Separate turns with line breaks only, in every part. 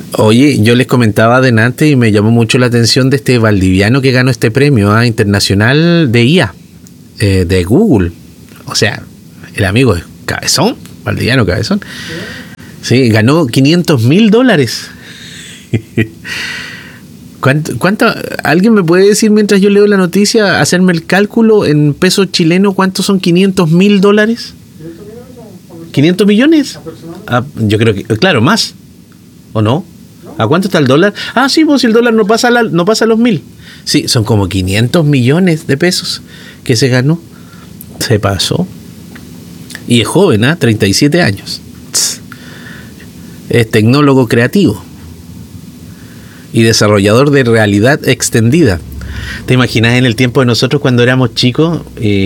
Oye, yo les comentaba adelante y me llamó mucho la atención de este valdiviano que ganó este premio internacional de IA, de Google. O sea, el amigo es cabezón, valdiviano cabezón. Sí, ganó $500,000. ¿Cuánto? ¿Alguien me puede decir mientras yo leo la noticia, hacerme el cálculo en pesos chilenos, cuántos son $500,000? ¿500 millones? Yo creo que, claro, más. ¿O no? ¿A cuánto está el dólar? Ah, sí, pues el dólar no pasa los 1.000. Sí, son como 500 millones de pesos que se ganó. Se pasó. Y es joven, 37 años. Es tecnólogo creativo y desarrollador de realidad extendida. ¿Te imaginas en el tiempo de nosotros cuando éramos chicos?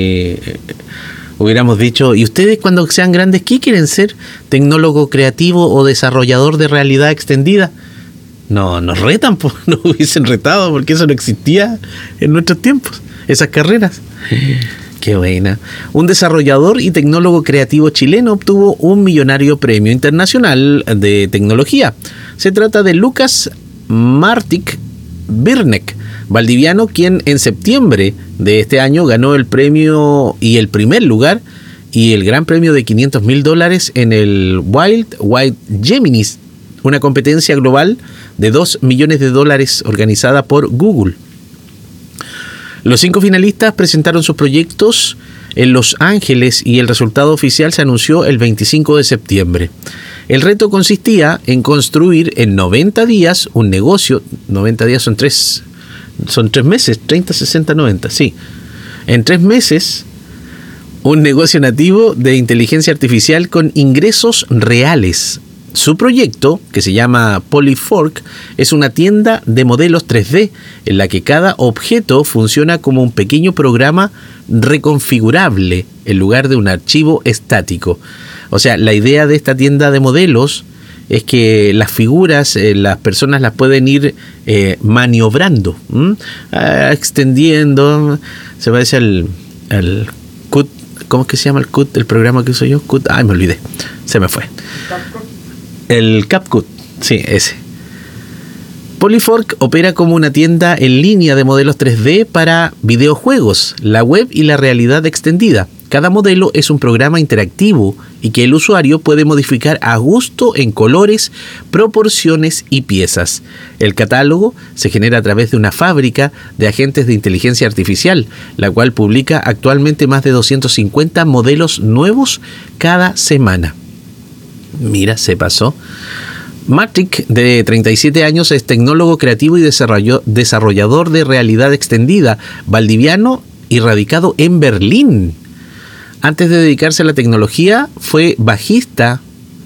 Hubiéramos dicho, ¿y ustedes cuando sean grandes qué quieren ser? ¿Tecnólogo creativo o desarrollador de realidad extendida? No, nos retan, pues, nos hubiesen retado porque eso no existía en nuestros tiempos, esas carreras. Qué buena. Un desarrollador y tecnólogo creativo chileno obtuvo un millonario premio internacional de tecnología. Se trata de Lucas Martic Birnek, valdiviano, quien en septiembre de este año ganó el premio y el primer lugar y el gran premio de $500,000 en el Wild Geminis, una competencia global de $2 millones organizada por Google. Los 5 finalistas presentaron sus proyectos en Los Ángeles y el resultado oficial se anunció el 25 de septiembre. El reto consistía en construir en 90 días un negocio. 90 días son 3 meses, 30, 60, 90, sí. En 3 meses, un negocio nativo de inteligencia artificial con ingresos reales. Su proyecto, que se llama Polyfork, es una tienda de modelos 3D en la que cada objeto funciona como un pequeño programa reconfigurable en lugar de un archivo estático. O sea, la idea de esta tienda de modelos es que las figuras, las personas las pueden ir maniobrando, extendiendo. Se parece al CUT. ¿Cómo es que se llama el CUT? El programa que uso yo. CUT. Ay, me olvidé. Se me fue. El CapCut, sí, ese. Polyfork opera como una tienda en línea de modelos 3D para videojuegos, la web y la realidad extendida. Cada modelo es un programa interactivo y que el usuario puede modificar a gusto en colores, proporciones y piezas. El catálogo se genera a través de una fábrica de agentes de inteligencia artificial, la cual publica actualmente más de 250 modelos nuevos cada semana. Mira, se pasó. Matic, de 37 años, es tecnólogo creativo y desarrollador de realidad extendida, valdiviano y radicado en Berlín. Antes de dedicarse a la tecnología, fue bajista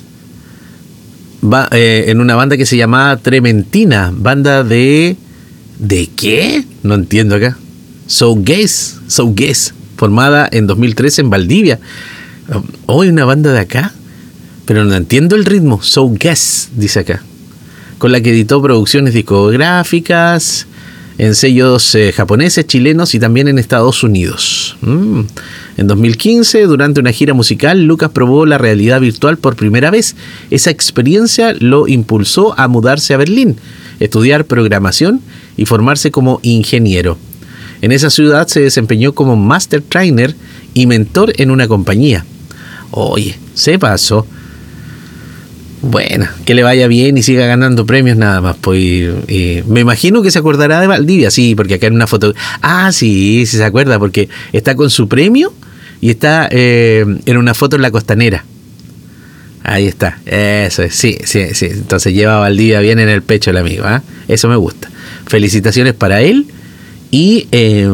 en una banda que se llamaba Trementina, banda de... ¿De qué? No entiendo acá. So Guess, formada en 2013 en Valdivia. ¿Hoy una banda de acá? Pero no entiendo el ritmo. So Guess, dice acá. Con la que editó producciones discográficas en sellos japoneses, chilenos y también en Estados Unidos. En 2015, durante una gira musical, Lucas probó la realidad virtual por primera vez. Esa experiencia lo impulsó a mudarse a Berlín, estudiar programación y formarse como ingeniero. En esa ciudad se desempeñó como master trainer y mentor en una compañía. Oye, se pasó. Bueno, que le vaya bien y siga ganando premios nada más. Pues, me imagino que se acordará de Valdivia, sí, porque acá en una foto... Ah, sí, sí se acuerda, porque está con su premio y está en una foto en la Costanera. Ahí está, eso es, sí. Entonces lleva a Valdivia bien en el pecho el amigo, ¿eh? Eso me gusta. Felicitaciones para él y...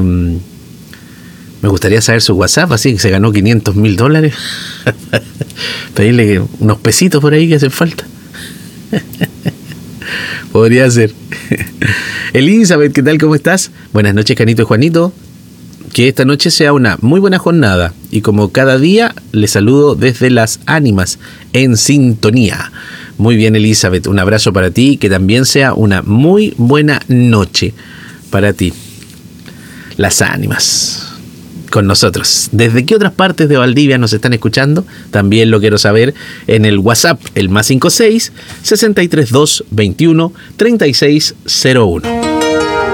me gustaría saber su WhatsApp, así que se ganó $500,000. Pedirle unos pesitos por ahí que hacen falta. Podría ser. Elizabeth, ¿qué tal? ¿Cómo estás? Buenas noches, Canito y Juanito. Que esta noche sea una muy buena jornada. Y como cada día, les saludo desde Las Ánimas, en sintonía. Muy bien, Elizabeth, un abrazo para ti. Que también sea una muy buena noche para ti. Las Ánimas. con nosotros. ¿Desde qué otras partes de Valdivia nos están escuchando? También lo quiero saber en el WhatsApp, el +56 632 21 3601.